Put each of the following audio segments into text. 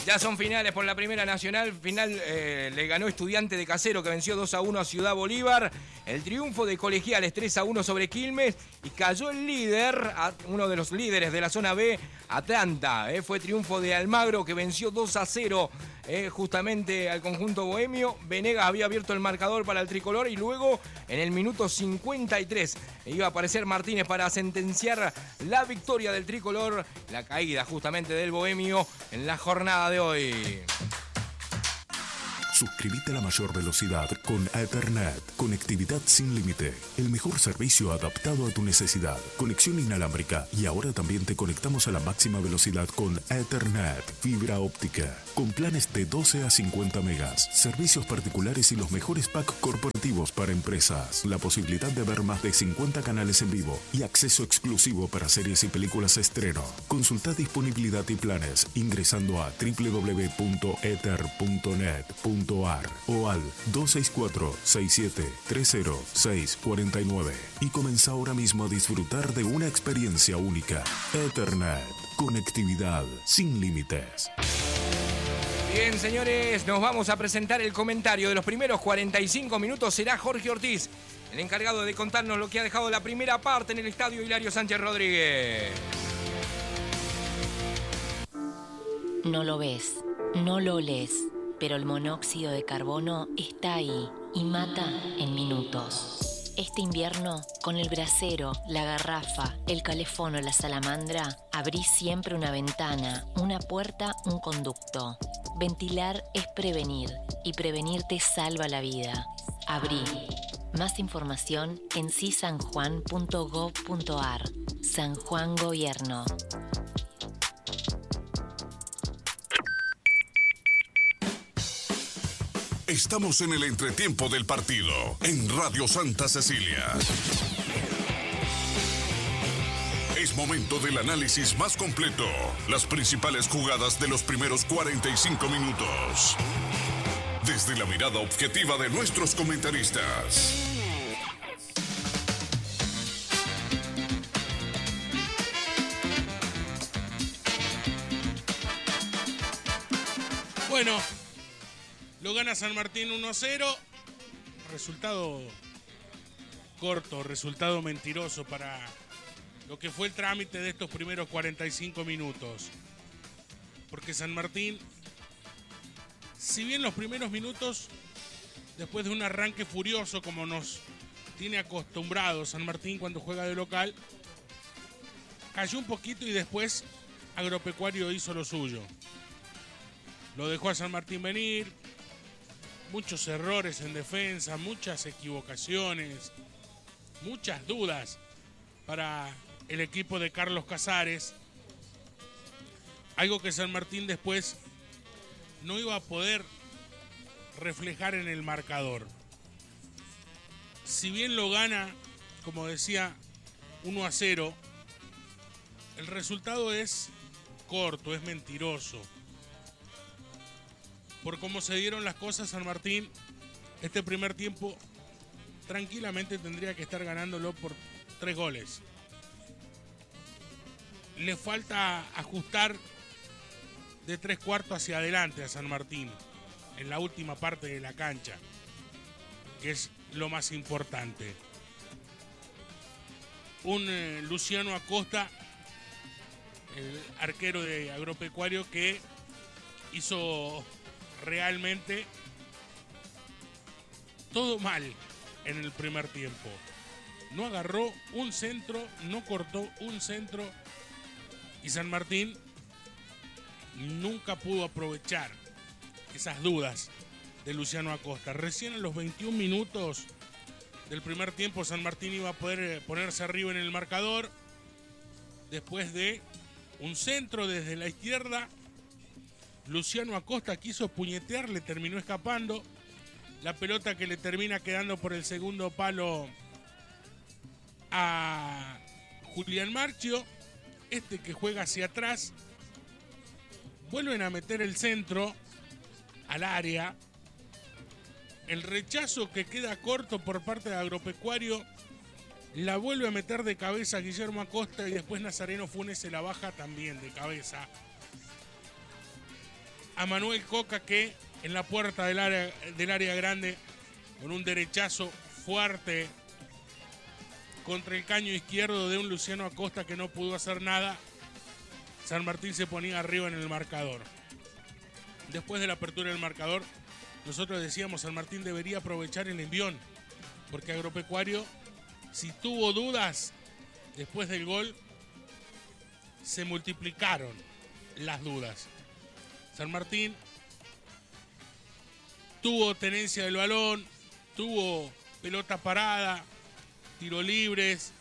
Ya son finales por la Primera Nacional. Final le ganó Estudiante de Casero, que venció 2-1 a Ciudad Bolívar. El triunfo de Colegiales 3-1 sobre Quilmes. Y cayó el líder, uno de los líderes de la zona B, Atlanta. Fue triunfo de Almagro, que venció 2-0 justamente al conjunto bohemio. Venegas había abierto el marcador para el tricolor. Y luego, en el minuto 53, iba a aparecer Martínez para sentenciar la victoria del tricolor. La caída justamente del bohemio en la jornada de hoy. Suscríbete a la mayor velocidad con Ethernet. Conectividad sin límite. El mejor servicio adaptado a tu necesidad. Conexión inalámbrica. Y ahora también te conectamos a la máxima velocidad con Ethernet. Fibra óptica. Con planes de 12 a 50 megas. Servicios particulares y los mejores packs corporativos para empresas. La posibilidad de ver más de 50 canales en vivo. Y acceso exclusivo para series y películas estreno. Consulta disponibilidad y planes ingresando a www.ether.net.ar o al 264-6730-649 y comienza ahora mismo a disfrutar de una experiencia única. Ethernet, conectividad sin límites. Bien, señores, nos vamos a presentar el comentario de los primeros 45 minutos. Será Jorge Ortiz, el encargado de contarnos lo que ha dejado la primera parte en el estadio Hilario Sánchez Rodríguez. No lo ves, no lo olés, pero el monóxido de carbono está ahí y mata en minutos. Este invierno, con el brasero, la garrafa, el calefón o la salamandra, abrí siempre una ventana, una puerta, un conducto. Ventilar es prevenir, y prevenir te salva la vida. Abrí. Más información en cisanjuan.gov.ar. San Juan Gobierno. Estamos en el entretiempo del partido, en Radio Santa Cecilia. Es momento del análisis más completo. Las principales jugadas de los primeros 45 minutos. Desde la mirada objetiva de nuestros comentaristas. Bueno, lo gana San Martín 1-0. Resultado corto, resultado mentiroso para lo que fue el trámite de estos primeros 45 minutos. Porque San Martín, si bien los primeros minutos, después de un arranque furioso como nos tiene acostumbrado San Martín cuando juega de local, cayó un poquito y después Agropecuario hizo lo suyo. Lo dejó a San Martín venir. Muchos errores en defensa, muchas equivocaciones, muchas dudas para el equipo de Carlos Casares. Algo que San Martín después no iba a poder reflejar en el marcador. Si bien lo gana, como decía, 1-0, el resultado es corto, es mentiroso. Por cómo se dieron las cosas, San Martín, este primer tiempo, tranquilamente tendría que estar ganándolo por 3 goles. Le falta ajustar de 3/4 hacia adelante a San Martín, en la última parte de la cancha, que es lo más importante. Un Luciano Acosta, el arquero de Agropecuario, que hizo realmente todo mal en el primer tiempo. No agarró un centro, no cortó un centro y San Martín nunca pudo aprovechar esas dudas de Luciano Acosta. Recién en los 21 minutos del primer tiempo San Martín iba a poder ponerse arriba en el marcador después de un centro desde la izquierda. Luciano Acosta quiso puñetear, le terminó escapando. La pelota que le termina quedando por el segundo palo a Julián Marchio. Este que juega hacia atrás. Vuelven a meter el centro al área. El rechazo que queda corto por parte de Agropecuario. La vuelve a meter de cabeza Guillermo Acosta y después Nazareno Funes se la baja también de cabeza. a Manuel Coca, que en la puerta del área grande, con un derechazo fuerte contra el caño izquierdo de un Luciano Acosta que no pudo hacer nada, San Martín se ponía arriba en el marcador. Después de la apertura del marcador, nosotros decíamos, San Martín debería aprovechar el envión, porque Agropecuario, si tuvo dudas después del gol, se multiplicaron las dudas. San Martín tuvo tenencia del balón, tuvo pelota parada, tiro libres,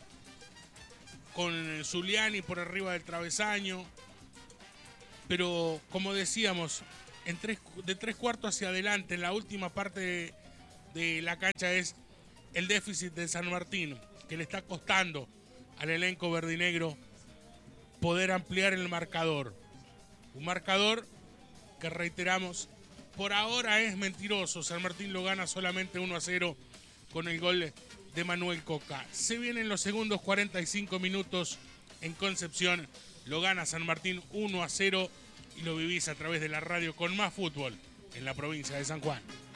con Zuliani por arriba del travesaño, pero como decíamos, de tres cuartos hacia adelante, en la última parte de la cancha, es el déficit de San Martín, que le está costando al elenco verdinegro poder ampliar el marcador. Un marcador que, reiteramos, por ahora es mentiroso. San Martín lo gana solamente 1-0 con el gol de Manuel Coca. Se vienen los segundos 45 minutos en Concepción. Lo gana San Martín 1-0 y lo vivís a través de la radio con más fútbol en la provincia de San Juan.